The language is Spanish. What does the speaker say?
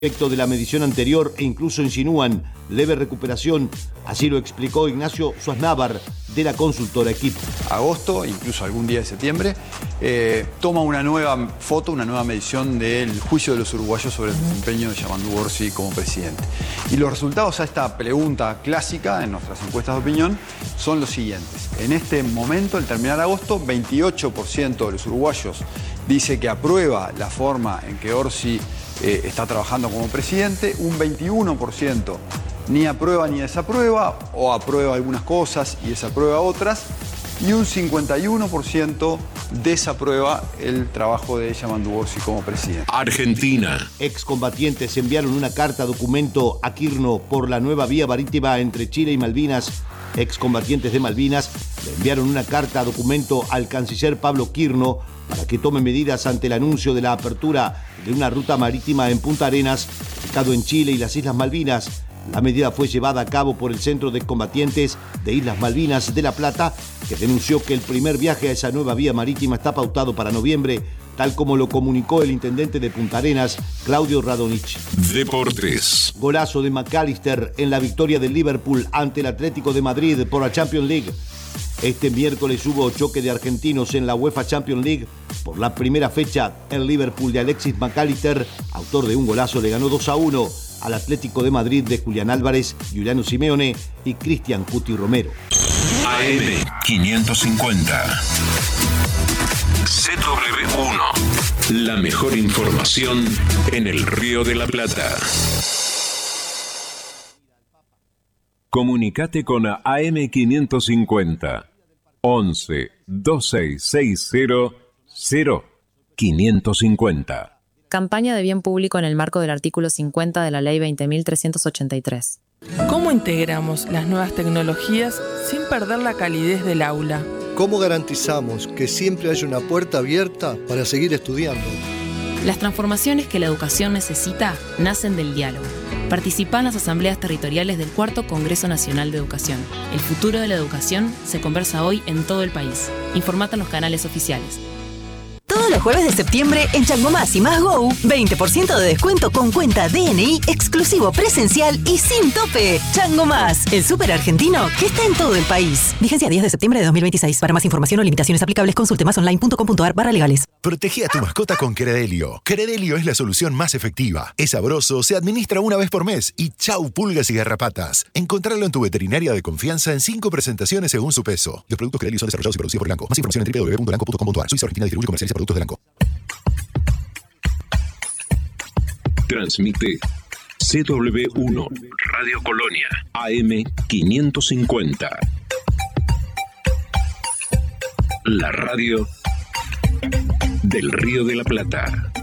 efecto de la medición anterior e incluso insinúan leve recuperación. Así lo explicó Ignacio Suaznavar de la consultora Equip. Agosto, incluso algún día de septiembre, toma una nueva foto, una nueva medición del juicio de los uruguayos sobre el desempeño de Yamandu Orsi como presidente. Y los resultados a esta pregunta clásica en nuestras encuestas de opinión son los siguientes. En este momento, al terminar agosto, 28% de los uruguayos dice que aprueba la forma en que Orsi está trabajando como presidente, un 21% ni aprueba ni desaprueba, o aprueba algunas cosas y desaprueba otras, y un 51% desaprueba el trabajo de Yamandu Orsi como presidente. Argentina. Excombatientes enviaron una carta documento a Quirno por la nueva vía marítima entre Chile y Malvinas. Excombatientes de Malvinas le enviaron una carta documento al canciller Pablo Quirno para que tome medidas ante el anuncio de la apertura de una ruta marítima en Punta Arenas, ubicado en Chile y las Islas Malvinas. La medida fue llevada a cabo por el Centro de Excombatientes de Islas Malvinas de La Plata, que denunció que el primer viaje a esa nueva vía marítima está pautado para noviembre, tal como lo comunicó el intendente de Punta Arenas, Claudio Radonich. Deportes. Golazo de McAllister en la victoria del Liverpool ante el Atlético de Madrid por la Champions League. Este miércoles hubo choque de argentinos en la UEFA Champions League. Por la primera fecha, el Liverpool de Alexis McAllister, autor de un golazo, le ganó 2-1 al Atlético de Madrid de Julián Álvarez, Giuliano Simeone y Cristian Cuti Romero. AM 550. ZW1. La mejor información en el Río de la Plata. Comunicate con AM 550. 11 2660 0550. Campaña de bien público en el marco del artículo 50 de la Ley 20.383. ¿Cómo integramos las nuevas tecnologías sin perder la calidez del aula? ¿Cómo garantizamos que siempre haya una puerta abierta para seguir estudiando? Las transformaciones que la educación necesita nacen del diálogo. Participa en las asambleas territoriales del 4º Congreso Nacional de Educación. El futuro de la educación se conversa hoy en todo el país. Informate en los canales oficiales. Todos los jueves de septiembre en Chango Más y Más Go, 20% de descuento con cuenta DNI, exclusivo presencial y sin tope. Chango Más, el súper argentino que está en todo el país. Vigencia 10 de septiembre de 2026. Para más información o limitaciones aplicables, consulte masonline.com.ar/legales. Protege a tu mascota con Credelio. Credelio es la solución más efectiva. Es sabroso, se administra una vez por mes y chau pulgas y garrapatas. Encontrarlo en tu veterinaria de confianza en 5 presentaciones según su peso. Los productos Credelio son desarrollados y producidos por Elanco. Más información en www.elanco.com.ar. Suiza Argentina distribuye y comercializa productos de Elanco. Transmite CW1 Radio Colonia AM 550. La radio del Río de la Plata.